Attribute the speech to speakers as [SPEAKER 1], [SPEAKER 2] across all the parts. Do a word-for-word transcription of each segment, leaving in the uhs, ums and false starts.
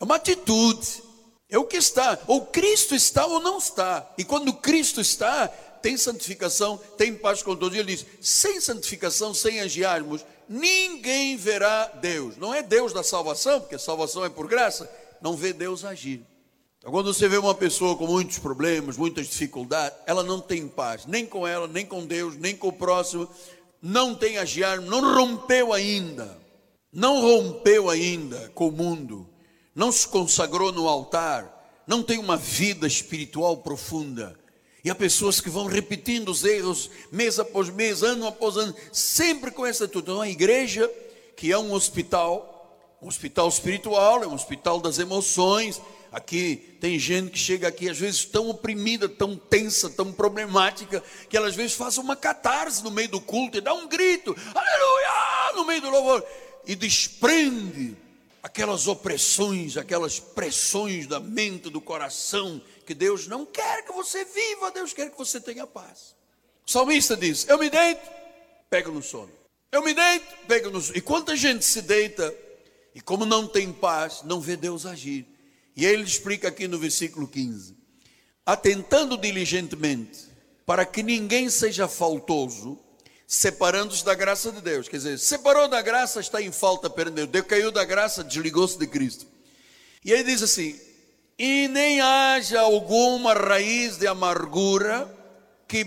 [SPEAKER 1] uma atitude. É o que está, ou Cristo está ou não está. E quando Cristo está, tem santificação, tem paz com todos. E ele diz, sem santificação, sem agiarmos, ninguém verá Deus. Não é Deus da salvação, porque a salvação é por graça, não vê Deus agir. Então, quando você vê uma pessoa com muitos problemas, muitas dificuldades, ela não tem paz, nem com ela, nem com Deus, nem com o próximo, não tem agiar, não rompeu ainda, não rompeu ainda com o mundo, não se consagrou no altar, não tem uma vida espiritual profunda. E há pessoas que vão repetindo os erros, mês após mês, ano após ano, sempre com essa atitude. Então a igreja, que é um hospital, um hospital espiritual, é um hospital das emoções. Aqui tem gente que chega aqui às vezes tão oprimida, tão tensa, tão problemática, que ela às vezes faz uma catarse no meio do culto e dá um grito, aleluia, no meio do louvor, e desprende aquelas opressões, aquelas pressões da mente, do coração, que Deus não quer que você viva, Deus quer que você tenha paz. O salmista diz, eu me deito, pego no sono, eu me deito, pego no sono. E quanta gente se deita, e como não tem paz, não vê Deus agir. E ele explica aqui no versículo quinze, atentando diligentemente, para que ninguém seja faltoso, separando-se da graça de Deus. Quer dizer, separou da graça, está em falta perante Deus. Deus caiu da graça, desligou-se de Cristo. E ele diz assim, e nem haja alguma raiz de amargura, que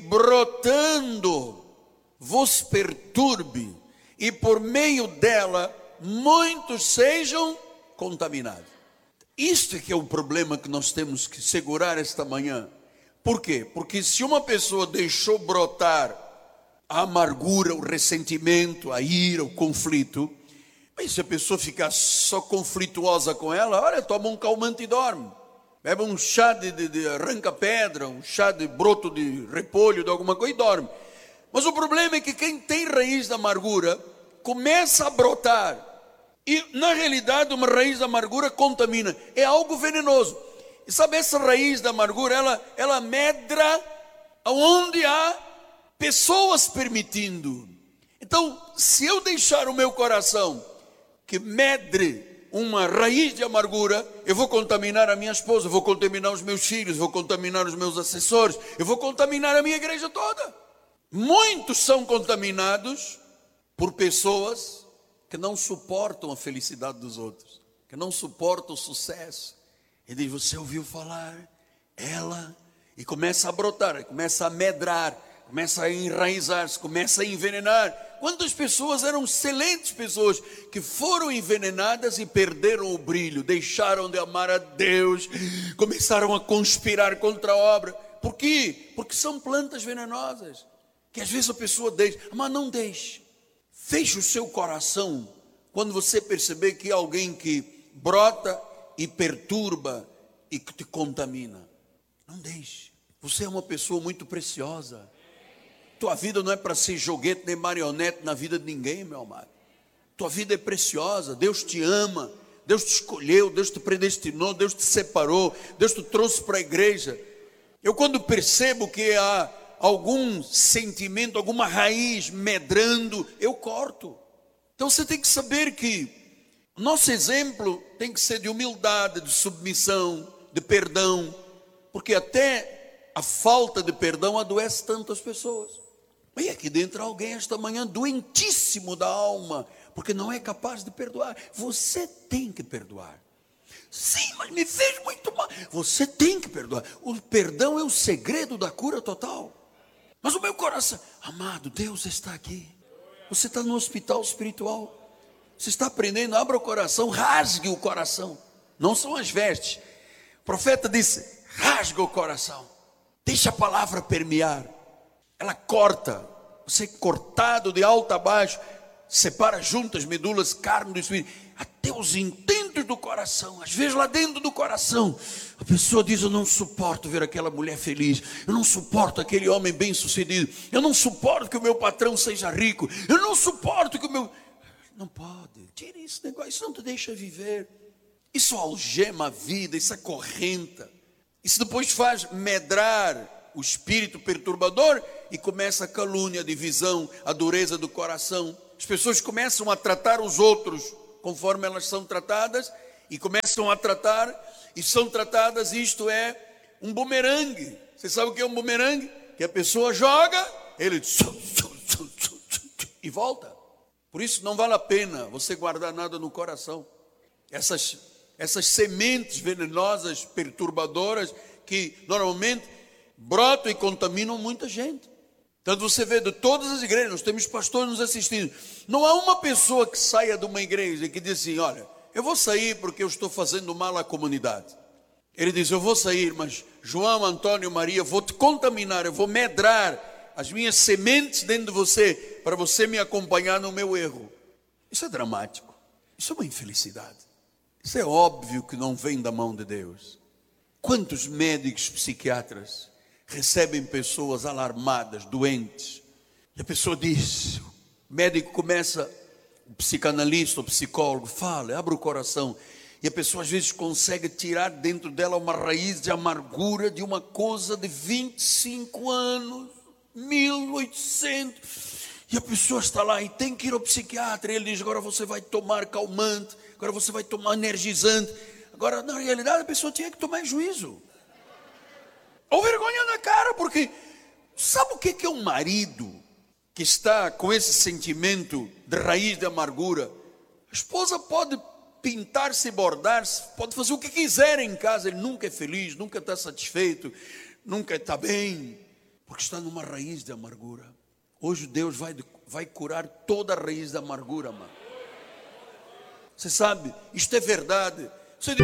[SPEAKER 1] brotando vos perturbe, e por meio dela, muitos sejam contaminados. Isto é que é o problema que nós temos que segurar esta manhã. Por quê? Porque se uma pessoa deixou brotar a amargura, o ressentimento, a ira, o conflito, mas se a pessoa ficar só conflituosa com ela, olha, toma um calmante e dorme. Bebe um chá de, de, de arranca-pedra, um chá de broto de repolho, de alguma coisa e dorme. Mas o problema é que quem tem raiz da amargura, começa a brotar. E na realidade uma raiz da amargura contamina, é algo venenoso. E sabe, essa raiz da amargura, ela, ela medra onde há pessoas permitindo. Então, se eu deixar o meu coração que medre uma raiz de amargura, eu vou contaminar a minha esposa, vou contaminar os meus filhos, vou contaminar os meus assessores, eu vou contaminar a minha igreja toda. Muitos são contaminados por pessoas que não suportam a felicidade dos outros, que não suportam o sucesso. Ele diz, você ouviu falar? Ela, e começa a brotar, começa a medrar, começa a enraizar-se, começa a envenenar. Quantas pessoas eram excelentes pessoas que foram envenenadas e perderam o brilho, deixaram de amar a Deus, começaram a conspirar contra a obra. Por quê? Porque são plantas venenosas, que às vezes a pessoa deixa, mas não deixe. Feche o seu coração quando você perceber que é alguém que brota e perturba e que te contamina. Não deixe. Você é uma pessoa muito preciosa. Tua vida não é para ser joguete nem marionete na vida de ninguém, meu amado. Tua vida é preciosa. Deus te ama. Deus te escolheu. Deus te predestinou. Deus te separou. Deus te trouxe para a igreja. Eu, quando percebo que há algum sentimento, alguma raiz medrando, eu corto. Então você tem que saber que nosso exemplo tem que ser de humildade, de submissão, de perdão, porque até a falta de perdão adoece tantas pessoas. E aqui dentro alguém esta manhã doentíssimo da alma, porque não é capaz de perdoar. Você tem que perdoar. Sim, mas me fez muito mal. Você tem que perdoar. O perdão é o segredo da cura total. Mas o meu coração, amado, Deus está aqui. Você está no hospital espiritual. Você está aprendendo, abra o coração, rasgue o coração. Não são as vestes. O profeta disse, rasga o coração. Deixa a palavra permear. Ela corta. Você é cortado de alto a baixo. Separa junto as medulas, carne do espírito. Até os intentos do coração. Às vezes lá dentro do coração, a pessoa diz, eu não suporto ver aquela mulher feliz. Eu não suporto aquele homem bem sucedido. Eu não suporto que o meu patrão seja rico. Eu não suporto que o meu... Não pode, tire esse negócio, isso não te deixa viver. Isso algema a vida, isso acorrenta. Isso depois faz medrar o espírito perturbador e começa a calúnia, a divisão, a dureza do coração. As pessoas começam a tratar os outros conforme elas são tratadas e começam a tratar, e são tratadas, isto é um bumerangue. Você sabe o que é um bumerangue? Que a pessoa joga, ele e volta. Por isso não vale a pena você guardar nada no coração. Essas, essas sementes venenosas, perturbadoras, que normalmente brotam e contaminam muita gente. Tanto você vê de todas as igrejas, nós temos pastores nos assistindo. Não há uma pessoa que saia de uma igreja e que diz assim: olha, eu vou sair porque eu estou fazendo mal à comunidade. Ele diz: eu vou sair, mas João, Antônio, Maria, vou te contaminar, eu vou medrar as minhas sementes dentro de você, para você me acompanhar no meu erro. Isso é dramático, isso é uma infelicidade. Isso é óbvio que não vem da mão de Deus. Quantos médicos psiquiatras recebem pessoas alarmadas, doentes, e a pessoa diz, o médico começa, o psicanalista, o psicólogo fala, abre o coração, e a pessoa às vezes consegue tirar dentro dela uma raiz de amargura de uma coisa de vinte e cinco anos, mil e oitocentos, e a pessoa está lá e tem que ir ao psiquiatra, e ele diz: agora você vai tomar calmante, agora você vai tomar energizante. Agora, na realidade, a pessoa tinha que tomar juízo, ou vergonha na cara, porque sabe o que é um marido que está com esse sentimento de raiz de amargura? A esposa pode pintar-se, bordar-se, pode fazer o que quiser em casa, ele nunca é feliz, nunca está satisfeito, nunca está bem, porque está numa raiz de amargura. Hoje Deus vai, vai curar toda a raiz da amargura, mano. Você sabe, isto é verdade.